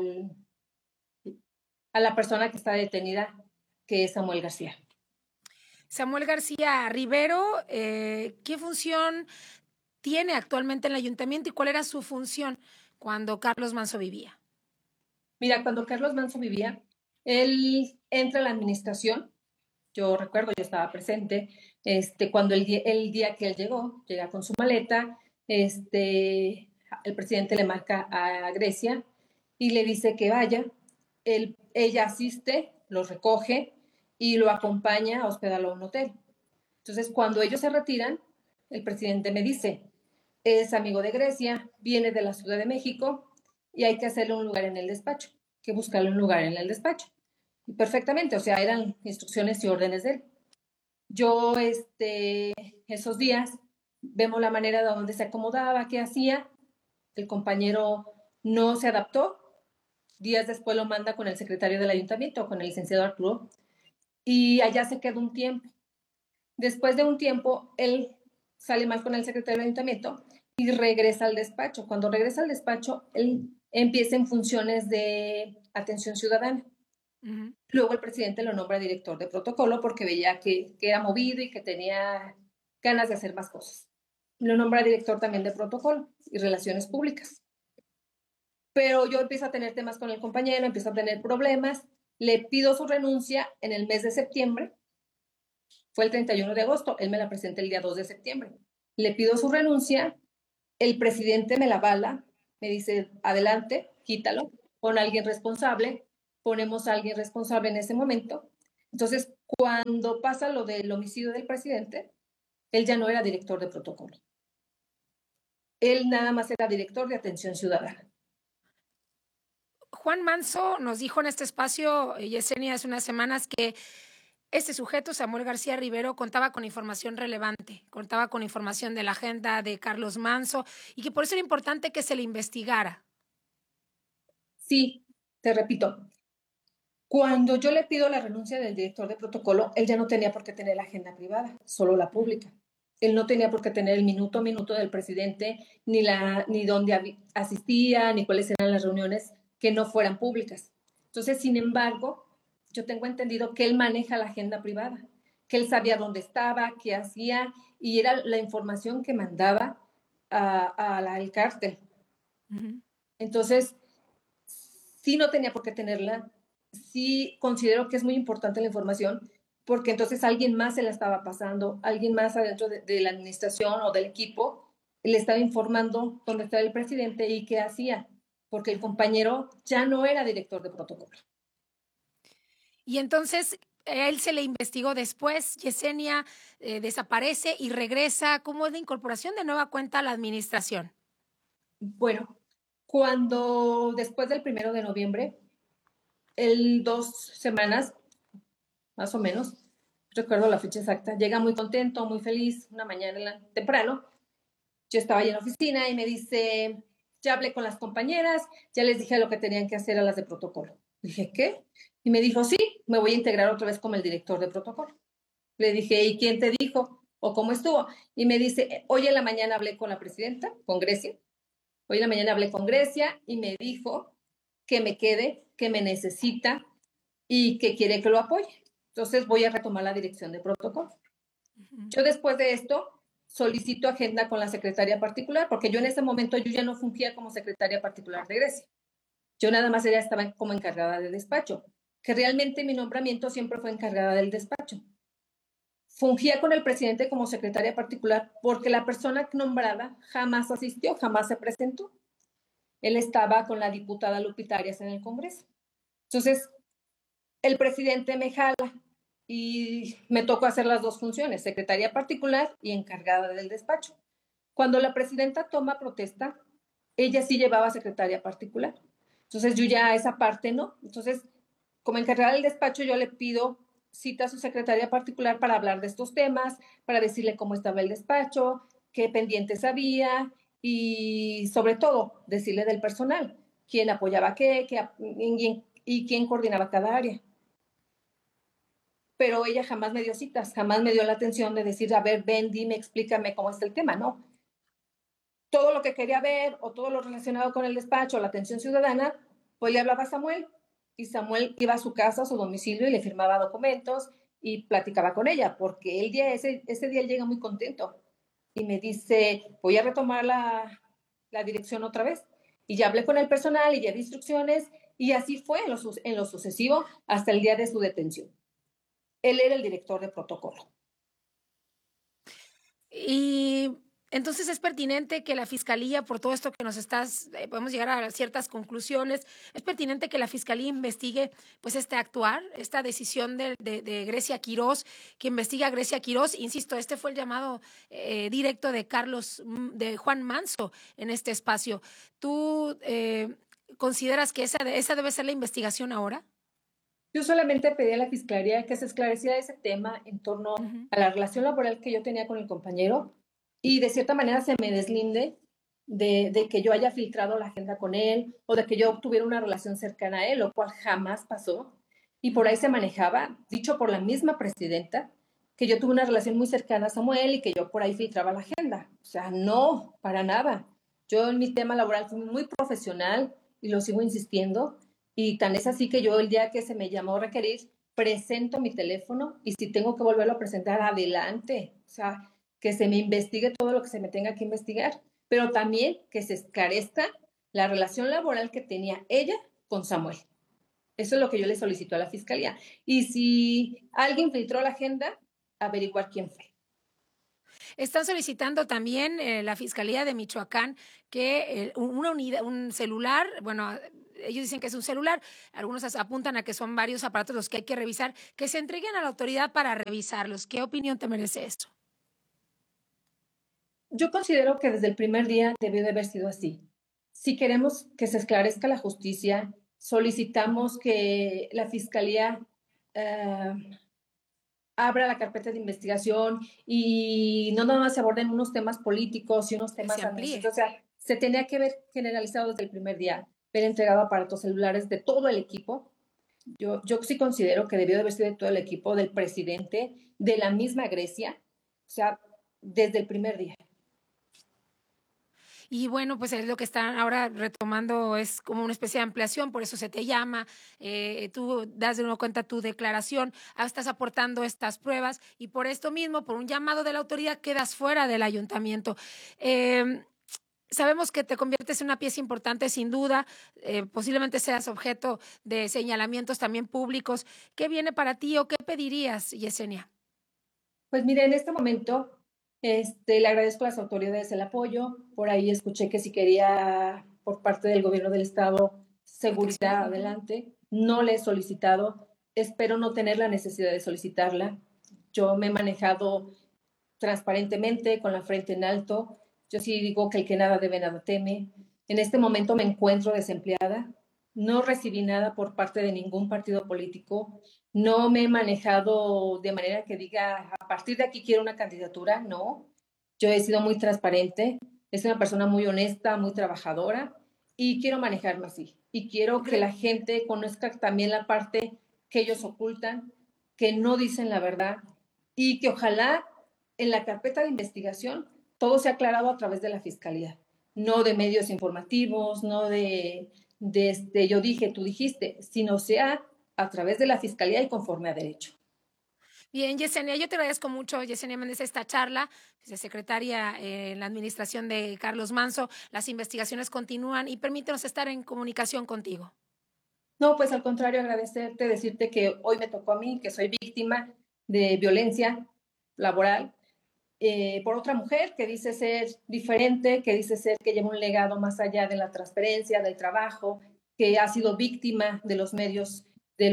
la persona que está detenida, que es Samuel García.
Samuel García Rivero, ¿qué función tiene actualmente en el ayuntamiento y cuál era su función cuando Carlos Manso vivía?
Mira, cuando Carlos Manso vivía, él entra a la administración. Yo recuerdo, yo estaba presente, cuando el día que él llega con su maleta, el presidente le marca a Grecia y le dice que vaya. Ella asiste, lo recoge y lo acompaña a hospedarlo a un hotel. Entonces, cuando ellos se retiran, el presidente me dice, es amigo de Grecia, viene de la Ciudad de México y hay que hacerle un lugar en el despacho, que buscarle un lugar en el despacho. Y perfectamente, o sea, eran instrucciones y órdenes de él. Yo, esos días, vemos la manera de donde se acomodaba, qué hacía. El compañero no se adaptó. Días después lo manda con el secretario del ayuntamiento, con el licenciado Arturo, y allá se queda un tiempo. Después de un tiempo, él sale mal con el secretario del ayuntamiento y regresa al despacho. Cuando regresa al despacho, él empieza en funciones de atención ciudadana. Uh-huh. Luego el presidente lo nombra director de protocolo porque veía que era movido y que tenía ganas de hacer más cosas. Lo nombra director también de protocolo y relaciones públicas. Pero yo empiezo a tener temas con el compañero, empiezo a tener problemas, le pido su renuncia en el mes de septiembre, fue el 31 de agosto, él me la presenta el día 2 de septiembre. Le pido su renuncia, el presidente me la avala, Me dice, adelante, quítalo, pon a alguien responsable, ponemos a alguien responsable en ese momento. Entonces, cuando pasa lo del homicidio del presidente, él ya no era director de protocolo. Él nada más era director de atención ciudadana.
Juan Manso nos dijo en este espacio, Yesenia, hace unas semanas, que este sujeto, Samuel García Rivero, contaba con información relevante, contaba con información de la agenda de Carlos Manso y que por eso era importante que se le investigara.
Sí, te repito, cuando yo le pido la renuncia del director de protocolo, él ya no tenía por qué tener la agenda privada, solo la pública. Él no tenía por qué tener el minuto a minuto del presidente, ni dónde asistía, ni cuáles eran las reuniones que no fueran públicas. Entonces, sin embargo, yo tengo entendido que él maneja la agenda privada, que él sabía dónde estaba, qué hacía, y era la información que mandaba al cártel. Entonces, sí no tenía por qué tenerla. Sí considero que es muy importante la información, porque entonces alguien más se la estaba pasando, alguien más adentro de la administración o del equipo le estaba informando dónde estaba el presidente y qué hacía, porque el compañero ya no era director de protocolo.
Y entonces él se le investigó después, Yesenia desaparece y regresa. ¿Cómo es la incorporación de nueva cuenta a la administración?
Bueno, cuando después del 1 de noviembre, 2 semanas, más o menos, recuerdo la fecha exacta, llega muy contento, muy feliz, una mañana temprano. Yo estaba ahí en la oficina y me dice, ya hablé con las compañeras, ya les dije lo que tenían que hacer a las de protocolo. Dije, ¿qué? Y me dijo, sí, me voy a integrar otra vez como el director de protocolo. Le dije, ¿y quién te dijo? ¿O cómo estuvo? Y me dice, hoy en la mañana hablé con la presidenta, con Grecia. Hoy en la mañana hablé con Grecia y me dijo que me quede, que me necesita y que quiere que lo apoye. Entonces voy a retomar la dirección de protocolo. Yo después de esto solicito agenda con la secretaria particular, porque yo en ese momento yo ya no fungía como secretaria particular de Grecia. Yo nada más estaba como encargada de despacho, que realmente mi nombramiento siempre fue encargada del despacho. Fungía con el presidente como secretaria particular porque la persona nombrada jamás asistió, jamás se presentó. Él estaba con la diputada Lupita Arias en el Congreso. Entonces, el presidente me jala y me tocó hacer las dos funciones, secretaria particular y encargada del despacho. Cuando la presidenta toma protesta, ella sí llevaba secretaria particular. Entonces, yo ya esa parte no. Entonces, como encargada del despacho, yo le pido cita a su secretaria particular para hablar de estos temas, para decirle cómo estaba el despacho, qué pendientes había y sobre todo decirle del personal, quién apoyaba qué y quién coordinaba cada área. Pero ella jamás me dio citas, jamás me dio la atención de decir, a ver, ven, dime, explícame cómo está el tema, ¿no? Todo lo que quería ver o todo lo relacionado con el despacho, la atención ciudadana, pues le hablaba a Samuel. Y Samuel iba a su casa, a su domicilio, y le firmaba documentos y platicaba con ella, porque ese día él llega muy contento y me dice, voy a retomar la dirección otra vez. Y ya hablé con el personal y ya di instrucciones, y así fue en lo sucesivo hasta el día de su detención. Él era el director de protocolo.
Y entonces es pertinente que la Fiscalía, por todo esto que nos estás, podemos llegar a ciertas conclusiones, es pertinente que la Fiscalía investigue pues este actuar, esta decisión de Grecia Quirós, que investiga a Grecia Quirós. Insisto, este fue el llamado directo de Juan Manso en este espacio. ¿Tú consideras que esa debe ser la investigación ahora?
Yo solamente pedí a la Fiscalía que se esclareciera ese tema en torno a la relación laboral que yo tenía con el compañero, y de cierta manera se me deslinde de que yo haya filtrado la agenda con él o de que yo tuviera una relación cercana a él, lo cual jamás pasó. Y por ahí se manejaba, dicho por la misma presidenta, que yo tuve una relación muy cercana a Samuel y que yo por ahí filtraba la agenda. O sea, no, para nada. Yo en mi tema laboral fui muy profesional y lo sigo insistiendo. Y tan es así que yo el día que se me llamó a requerir, presento mi teléfono y si tengo que volverlo a presentar, adelante. O sea, que se me investigue todo lo que se me tenga que investigar, pero también que se esclarezca la relación laboral que tenía ella con Samuel. Eso es lo que yo le solicito a la Fiscalía. Y si alguien filtró la agenda, averiguar quién fue.
Están solicitando también la Fiscalía de Michoacán que un celular, bueno, ellos dicen que es un celular, algunos apuntan a que son varios aparatos los que hay que revisar, que se entreguen a la autoridad para revisarlos. ¿Qué opinión te merece esto?
Yo considero que desde el primer día debió de haber sido así. Si queremos que se esclarezca la justicia, solicitamos que la Fiscalía abra la carpeta de investigación y no nada más se aborden unos temas políticos y unos temas administrativos. O sea, se tenía que haber generalizado desde el primer día, haber entregado aparatos celulares de todo el equipo. Yo sí considero que debió de haber sido de todo el equipo, del presidente, de la misma Grecia, o sea, desde el primer día.
Y bueno, pues es lo que están ahora retomando, es como una especie de ampliación, por eso se te llama, tú das de nuevo cuenta tu declaración, estás aportando estas pruebas y por esto mismo, por un llamado de la autoridad, quedas fuera del ayuntamiento. Sabemos que te conviertes en una pieza importante, sin duda, posiblemente seas objeto de señalamientos también públicos. ¿Qué viene para ti o qué pedirías, Yesenia?
Pues mire, en este momento le agradezco a las autoridades el apoyo. Por ahí escuché que si quería por parte del gobierno del estado seguridad, adelante. No le he solicitado, espero no tener la necesidad de solicitarla. Yo me he manejado transparentemente, con la frente en alto. Yo sí digo que el que nada debe, nada teme. En este momento me encuentro desempleada. No recibí nada por parte de ningún partido político. No me he manejado de manera que diga, a partir de aquí quiero una candidatura. No, yo he sido muy transparente. Es una persona muy honesta, muy trabajadora y quiero manejarme así. Y quiero que la gente conozca también la parte que ellos ocultan, que no dicen la verdad y que ojalá en la carpeta de investigación todo sea aclarado a través de la Fiscalía, no de medios informativos, no de yo dije, tú dijiste, sino sea a través de la Fiscalía y conforme a derecho.
Bien, Yesenia, yo te agradezco mucho, Yesenia Méndez, esta charla, secretaria en la administración de Carlos Manzo. Las investigaciones continúan y permítenos estar en comunicación contigo.
No, pues al contrario, agradecerte, decirte que hoy me tocó a mí, que soy víctima de violencia laboral por otra mujer que dice ser diferente, que dice ser que lleva un legado más allá de la transparencia, del trabajo, que ha sido víctima de los medios, de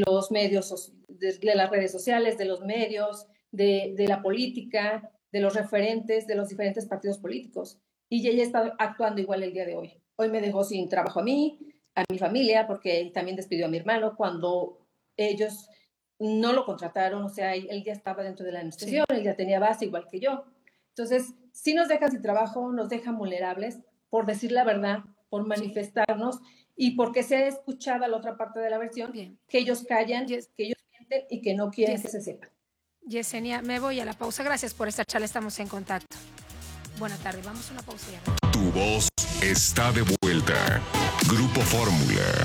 las redes sociales, de los medios, de la política, de los referentes, de los diferentes partidos políticos. Y ella está actuando igual el día de hoy. Hoy me dejó sin trabajo a mí, a mi familia, porque también despidió a mi hermano cuando ellos no lo contrataron. O sea, él ya estaba dentro de la administración, sí. Él ya tenía base igual que yo. Entonces, sí nos dejan sin trabajo, nos dejan vulnerables por decir la verdad, por manifestarnos y porque sea escuchada la otra parte de la versión, que ellos callan, que ellos mienten y que no quieren que se sepa.
Yesenia, me voy a la pausa. Gracias por esta charla, estamos en contacto. Buenas tardes, vamos a una pausa.
Tu voz está de vuelta. Grupo Fórmula.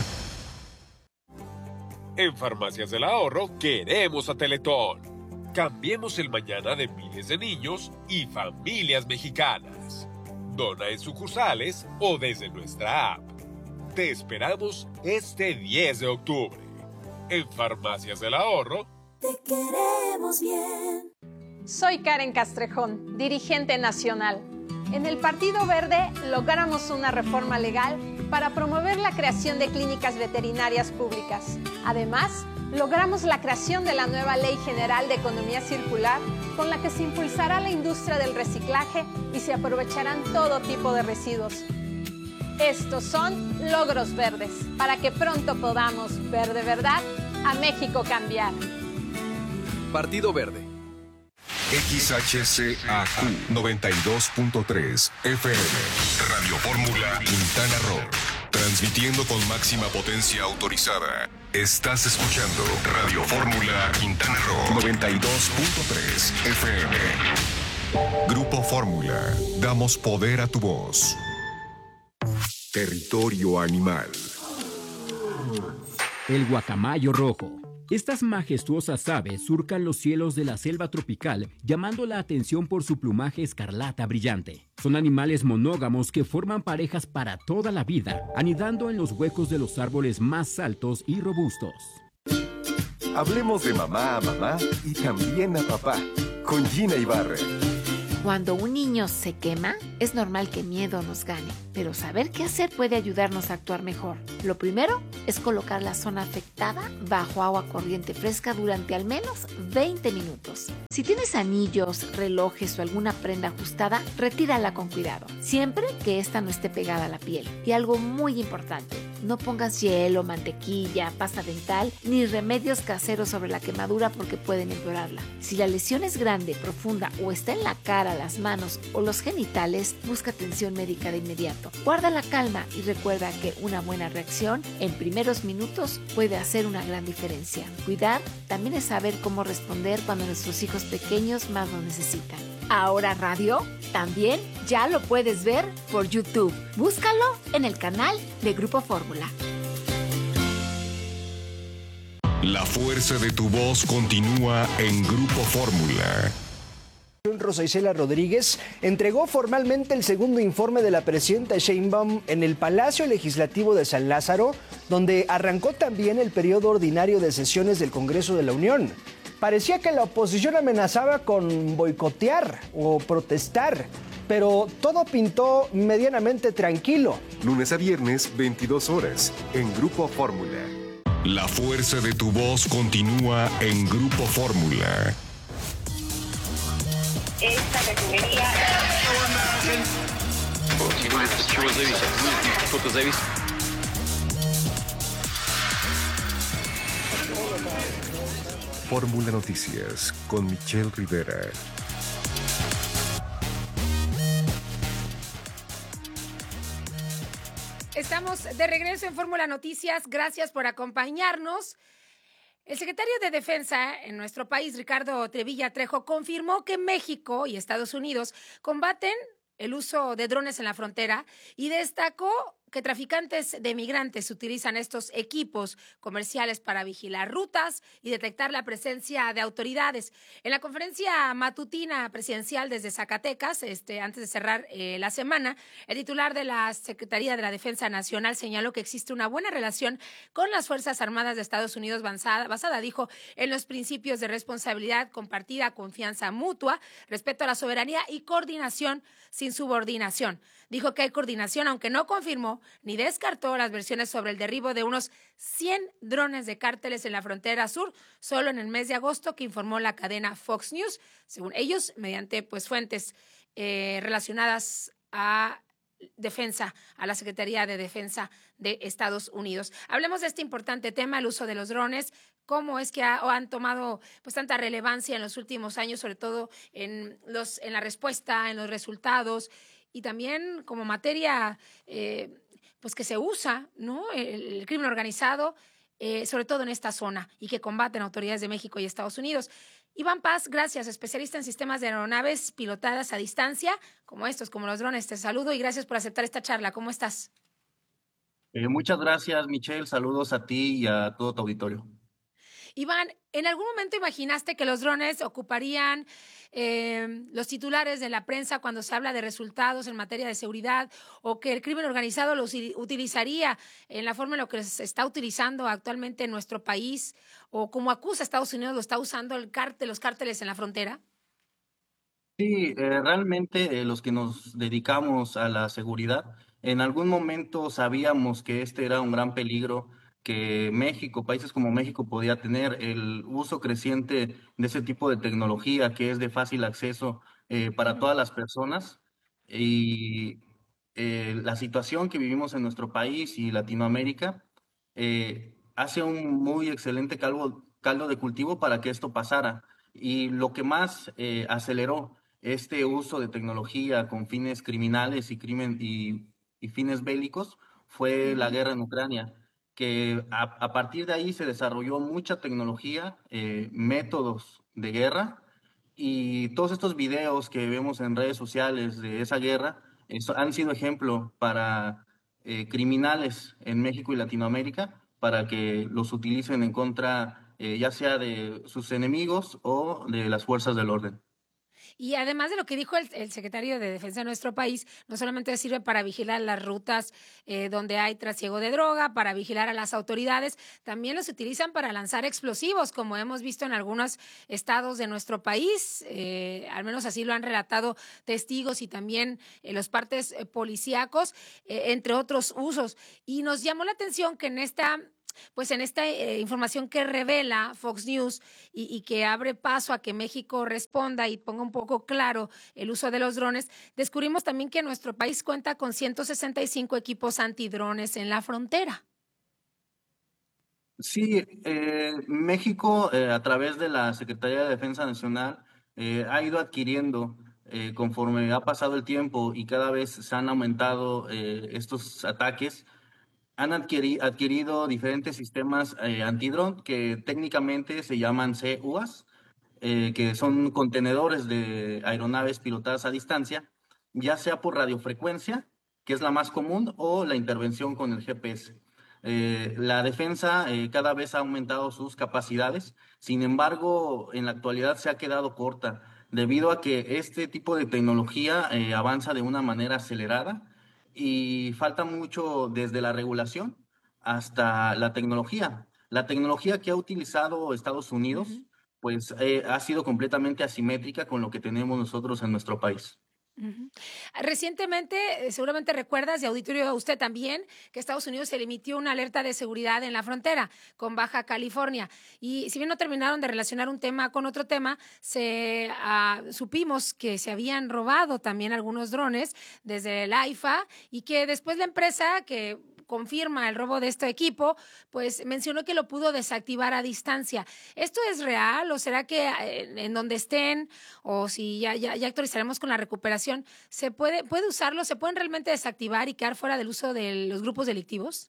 En Farmacias del Ahorro queremos a Teletón. Cambiemos el mañana de miles de niños y familias mexicanas. Dona en sucursales o desde nuestra app. Te esperamos este 10 de octubre. En Farmacias del Ahorro.
Te queremos bien. Soy Karen Castrejón, dirigente nacional. En el Partido Verde logramos una reforma legal para promover la creación de clínicas veterinarias públicas. Además, logramos la creación de la nueva Ley General de Economía Circular, con la que se impulsará la industria del reciclaje y se aprovecharán todo tipo de residuos. Estos son logros verdes, para que pronto podamos ver de verdad a México cambiar.
Partido Verde.
XHCAQ 92.3 FM. Radio Fórmula Quintana Roo. Transmitiendo con máxima potencia autorizada. Estás escuchando Radio Fórmula Quintana Roo 92.3 FM. Grupo Fórmula. Damos poder a tu voz. Territorio animal.
El guacamayo rojo. Estas majestuosas aves surcan los cielos de la selva tropical, llamando la atención por su plumaje escarlata brillante. Son animales monógamos que forman parejas para toda la vida, anidando en los huecos de los árboles más altos y robustos.
Hablemos de mamá a mamá y también a papá, con Gina Ibarra.
Cuando un niño se quema, es normal que miedo nos gane, pero saber qué hacer puede ayudarnos a actuar mejor. Lo primero es colocar la zona afectada bajo agua corriente fresca durante al menos 20 minutos. Si tienes anillos, relojes o alguna prenda ajustada, retírala con cuidado, siempre que esta no esté pegada a la piel. Y algo muy importante, no pongas hielo, mantequilla, pasta dental ni remedios caseros sobre la quemadura porque pueden empeorarla. Si la lesión es grande, profunda o está en la cara, las manos o los genitales, busca atención médica de inmediato. Guarda la calma y recuerda que una buena reacción en primeros minutos puede hacer una gran diferencia. Cuidar también es saber cómo responder cuando nuestros hijos pequeños más lo necesitan. Ahora Radio también ya lo puedes ver por YouTube. Búscalo en el canal de Grupo Fórmula.
La fuerza de tu voz continúa en Grupo Fórmula.
Rosa Isela Rodríguez entregó formalmente el segundo informe de la presidenta Sheinbaum en el Palacio Legislativo de San Lázaro, donde arrancó también el periodo ordinario de sesiones del Congreso de la Unión. Parecía que la oposición amenazaba con boicotear o protestar, pero todo pintó medianamente tranquilo.
Lunes a viernes, 22 horas, en Grupo Fórmula.
La fuerza de tu voz continúa en Grupo Fórmula.
Esta refinería...
Fórmula Noticias con Michelle Rivera.
Estamos de regreso en Fórmula Noticias. Gracias por acompañarnos. El secretario de Defensa en nuestro país, Ricardo Trevilla Trejo, confirmó que México y Estados Unidos combaten el uso de drones en la frontera y destacó que traficantes de migrantes utilizan estos equipos comerciales para vigilar rutas y detectar la presencia de autoridades. En la conferencia matutina presidencial desde Zacatecas, antes de cerrar la semana, el titular de la Secretaría de la Defensa Nacional señaló que existe una buena relación con las Fuerzas Armadas de Estados Unidos basada, dijo, en los principios de responsabilidad compartida, confianza mutua, respeto a la soberanía y coordinación sin subordinación. Dijo que hay coordinación, aunque no confirmó ni descartó las versiones sobre el derribo de unos 100 drones de cárteles en la frontera sur, solo en el mes de agosto, que informó la cadena Fox News, según ellos, mediante fuentes relacionadas a defensa, a la Secretaría de Defensa de Estados Unidos. Hablemos de este importante tema, el uso de los drones, cómo es que han tomado tanta relevancia en los últimos años, sobre todo en la respuesta, en los resultados, y también como materia que se usa, ¿no? El crimen organizado, sobre todo en esta zona, y que combaten autoridades de México y Estados Unidos. Iván Paz, gracias, especialista en sistemas de aeronaves pilotadas a distancia, como estos, como los drones. Te saludo y gracias por aceptar esta charla. ¿Cómo estás?
Muchas gracias, Michelle. Saludos a ti y a todo tu auditorio.
Iván, ¿en algún momento imaginaste que los drones ocuparían los titulares de la prensa cuando se habla de resultados en materia de seguridad, o que el crimen organizado los utilizaría en la forma en la que se está utilizando actualmente en nuestro país, o como acusa Estados Unidos lo está usando los cárteles en la frontera?
Sí, realmente los que nos dedicamos a la seguridad, en algún momento sabíamos que este era un gran peligro que México, países como México podía tener, el uso creciente de ese tipo de tecnología que es de fácil acceso para todas las personas, y la situación que vivimos en nuestro país y Latinoamérica hace un muy excelente caldo de cultivo para que esto pasara. Y lo que más aceleró este uso de tecnología con fines criminales y fines bélicos fue la guerra en Ucrania, que a partir de ahí se desarrolló mucha tecnología, métodos de guerra, y todos estos videos que vemos en redes sociales de esa guerra han sido ejemplo para criminales en México y Latinoamérica, para que los utilicen en contra ya sea de sus enemigos o de las fuerzas del orden.
Y además de lo que dijo el secretario de Defensa de nuestro país, no solamente sirve para vigilar las rutas donde hay trasiego de droga, para vigilar a las autoridades, también los utilizan para lanzar explosivos, como hemos visto en algunos estados de nuestro país. Al menos así lo han relatado testigos y también los partes policíacos, entre otros usos. Y nos llamó la atención que en esta información que revela Fox News y que abre paso a que México responda y ponga un poco claro el uso de los drones, descubrimos también que nuestro país cuenta con 165 equipos antidrones en la frontera.
Sí, México, a través de la Secretaría de Defensa Nacional, ha ido adquiriendo, conforme ha pasado el tiempo y cada vez se han aumentado estos ataques, han adquirido diferentes sistemas antidrón que técnicamente se llaman CUAS, que son contenedores de aeronaves pilotadas a distancia, ya sea por radiofrecuencia, que es la más común, o la intervención con el GPS. La defensa cada vez ha aumentado sus capacidades, sin embargo, en la actualidad se ha quedado corta, debido a que este tipo de tecnología avanza de una manera acelerada y falta mucho desde la regulación hasta la tecnología. La tecnología que ha utilizado Estados Unidos, pues ha sido completamente asimétrica con lo que tenemos nosotros en nuestro país.
Recientemente, seguramente recuerdas, y auditorio usted también, que Estados Unidos se le emitió una alerta de seguridad en la frontera con Baja California. Y si bien no terminaron de relacionar un tema con otro tema, supimos que se habían robado también algunos drones desde el AIFA y que después la empresa que confirma el robo de este equipo, pues mencionó que lo pudo desactivar a distancia. ¿Esto es real o será que en donde estén o si ya actualizaremos con la recuperación, se puede usarlo, se pueden realmente desactivar y quedar fuera del uso de los grupos delictivos?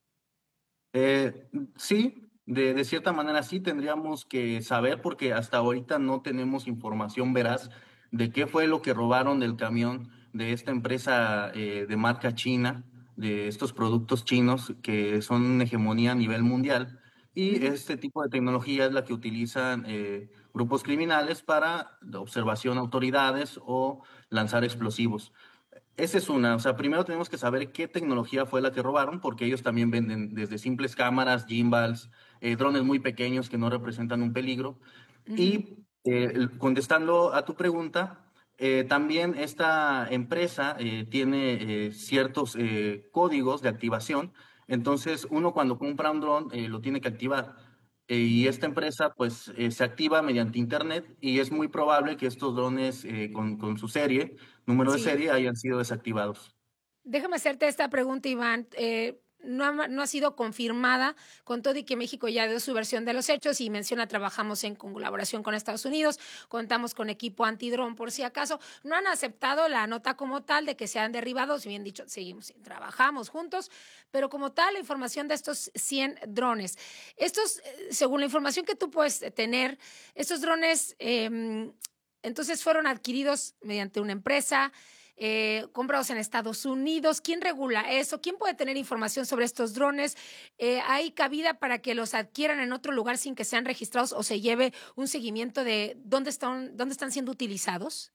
Sí, de cierta manera sí tendríamos que saber porque hasta ahorita no tenemos información veraz de qué fue lo que robaron del camión de esta empresa de marca china, de estos productos chinos que son una hegemonía a nivel mundial. Y este tipo de tecnología es la que utilizan grupos criminales para observación a autoridades o lanzar explosivos. Esa es una, o sea, primero tenemos que saber qué tecnología fue la que robaron, porque ellos también venden desde simples cámaras, gimbals, drones muy pequeños que no representan un peligro. Y contestando a tu pregunta, también esta empresa tiene ciertos códigos de activación, entonces uno cuando compra un dron lo tiene que activar. Y esta empresa pues se activa mediante internet y es muy probable que estos drones con su número de serie, hayan sido desactivados.
Déjame hacerte esta pregunta, Iván. No ha sido confirmada con todo y que México ya dio su versión de los hechos y menciona trabajamos en colaboración con Estados Unidos, contamos con equipo antidrón por si acaso. No han aceptado la nota como tal de que se han derribado, si bien dicho, trabajamos juntos, pero como tal la información de estos 100 drones. Estos, según la información que tú puedes tener, estos drones entonces fueron adquiridos mediante una empresa, comprados en Estados Unidos. ¿Quién regula eso? ¿Quién puede tener información sobre estos drones? ¿Hay cabida para que los adquieran en otro lugar sin que sean registrados o se lleve un seguimiento de dónde están siendo utilizados?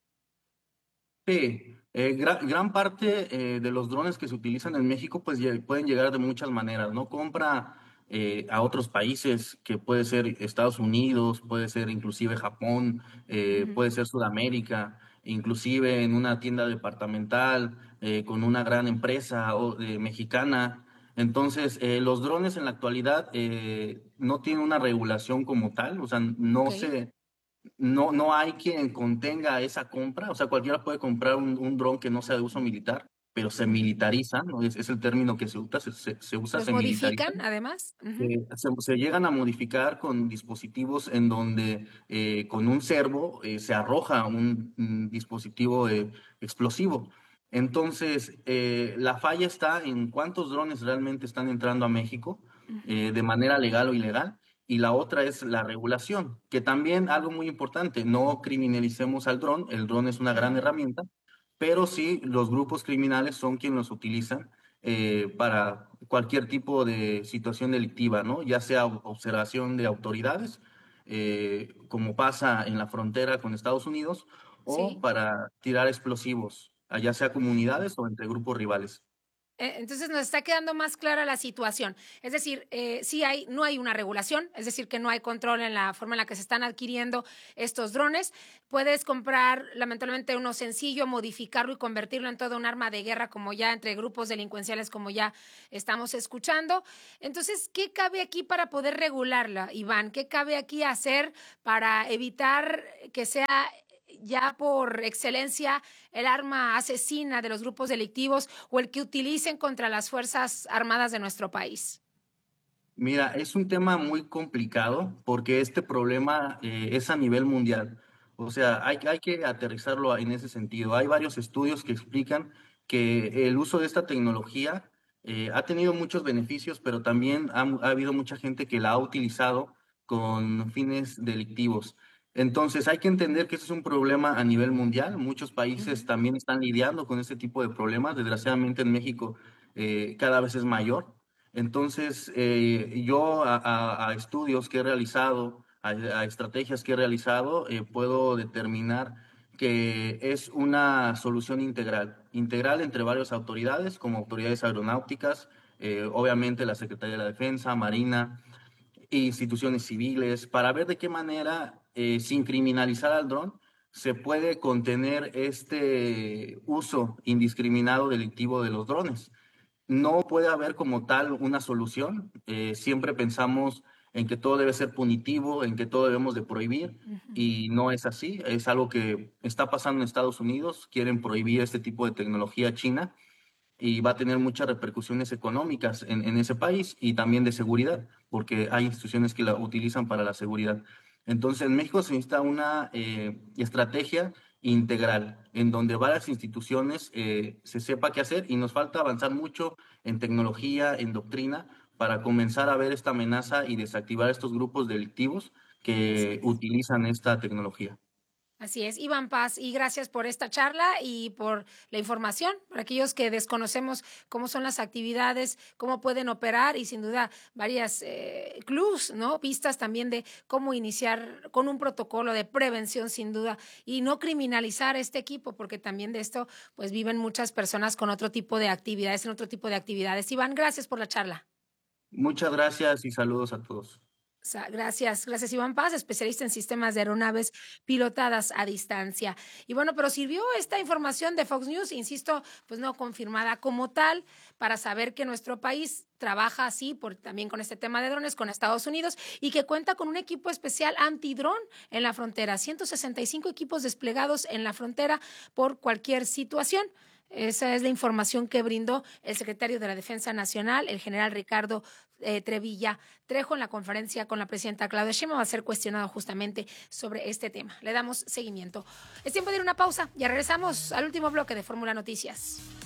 Sí, gran parte de los drones que se utilizan en México pues pueden llegar de muchas maneras, ¿no? Compra a otros países, que puede ser Estados Unidos, puede ser inclusive Japón, puede ser Sudamérica, inclusive en una tienda departamental con una gran empresa mexicana. Entonces, los drones en la actualidad no tienen una regulación como tal, o sea, no hay quien contenga esa compra, o sea, cualquiera puede comprar un dron que no sea de uso militar, pero se militariza, ¿no? Es el término que se usa, se usa.
¿Los modifican además?
Se llegan a modificar con dispositivos en donde con un servo se arroja un dispositivo explosivo. Entonces, la falla está en cuántos drones realmente están entrando a México de manera legal o ilegal. Y la otra es la regulación, que también algo muy importante, no criminalicemos al dron, el dron es una gran herramienta, pero sí los grupos criminales son quienes los utilizan para cualquier tipo de situación delictiva, ¿no? Ya sea observación de autoridades como pasa en la frontera con Estados Unidos, o para tirar explosivos, ya sea comunidades o entre grupos rivales.
Entonces nos está quedando más clara la situación. Es decir, no hay una regulación, es decir, que no hay control en la forma en la que se están adquiriendo estos drones. Puedes comprar, lamentablemente, uno sencillo, modificarlo y convertirlo en todo un arma de guerra, como ya entre grupos delincuenciales, como ya estamos escuchando. Entonces, ¿qué cabe aquí para poder regularla, Iván? ¿Qué cabe aquí hacer para evitar que sea ya por excelencia el arma asesina de los grupos delictivos o el que utilicen contra las Fuerzas Armadas de nuestro país?
Mira, es un tema muy complicado porque este problema es a nivel mundial. O sea, hay que aterrizarlo en ese sentido. Hay varios estudios que explican que el uso de esta tecnología ha tenido muchos beneficios, pero también ha habido mucha gente que la ha utilizado con fines delictivos. Entonces, hay que entender que este es un problema a nivel mundial. Muchos países también están lidiando con este tipo de problemas. Desgraciadamente en México cada vez es mayor. Entonces, yo a estudios que he realizado, a estrategias que he realizado, puedo determinar que es una solución integral entre varias autoridades, como autoridades aeronáuticas, obviamente la Secretaría de la Defensa, Marina, instituciones civiles, para ver de qué manera, sin criminalizar al dron, se puede contener este uso indiscriminado delictivo de los drones. No puede haber como tal una solución. Siempre pensamos en que todo debe ser punitivo, en que todo debemos de prohibir, y no es así. Es algo que está pasando en Estados Unidos. Quieren prohibir este tipo de tecnología china y va a tener muchas repercusiones económicas en ese país y también de seguridad, porque hay instituciones que la utilizan para la seguridad. Entonces, en México se necesita una estrategia integral, en donde varias instituciones se sepa qué hacer, y nos falta avanzar mucho en tecnología, en doctrina, para comenzar a ver esta amenaza y desactivar estos grupos delictivos que utilizan esta tecnología.
Así es, Iván Paz, y gracias por esta charla y por la información, para aquellos que desconocemos cómo son las actividades, cómo pueden operar y sin duda varias clues, ¿no? Pistas también de cómo iniciar con un protocolo de prevención sin duda y no criminalizar este equipo, porque también de esto pues viven muchas personas con otro tipo de actividades, en otro tipo de actividades. Iván, gracias por la charla.
Muchas gracias y saludos a todos.
Gracias Iván Paz, especialista en sistemas de aeronaves pilotadas a distancia. Y bueno, pero sirvió esta información de Fox News, insisto, pues no confirmada como tal, para saber que nuestro país trabaja así también con este tema de drones con Estados Unidos y que cuenta con un equipo especial antidrón en la frontera, 165 equipos desplegados en la frontera por cualquier situación. Esa es la información que brindó el secretario de la Defensa Nacional, el general Ricardo Trevilla Trejo, en la conferencia con la presidenta Claudia Sheinbaum. Va a ser cuestionado justamente sobre este tema. Le damos seguimiento. Es tiempo de ir a una pausa. Ya regresamos al último bloque de Fórmula Noticias.